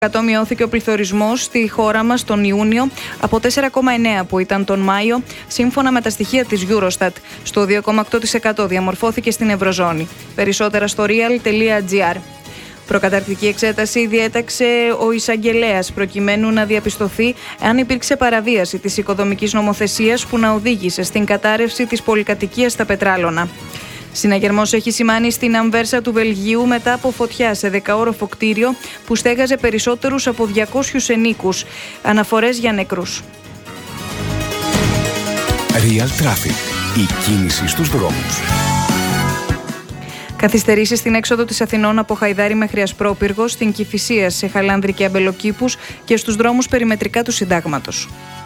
Μειώθηκε ο πληθωρισμός στη χώρα μας τον Ιούνιο από 4,9% που ήταν τον Μάιο, σύμφωνα με τα στοιχεία της Eurostat. Στο 2,8% διαμορφώθηκε στην Ευρωζώνη. Περισσότερα στο real.gr. Προκαταρκτική εξέταση διέταξε ο εισαγγελέας προκειμένου να διαπιστωθεί αν υπήρξε παραβίαση της οικοδομικής νομοθεσίας που να οδήγησε στην κατάρρευση της πολυκατοικίας στα Πετράλωνα. Συναγερμός έχει σημάνει στην Αμβέρσα του Βελγίου μετά από φωτιά σε 10όροφο κτίριο που στέγαζε περισσότερους από 200 ενίκους. Αναφορές για νεκρούς. Real Traffic. Η κίνηση στους δρόμους. Καθυστερήσεις στην έξοδο της Αθηνών από Χαϊδάρη μέχρι Ασπρόπυργο, στην Κηφισία σε Χαλάνδρη και Αμπελοκήπους και στους δρόμους περιμετρικά του Συντάγματος.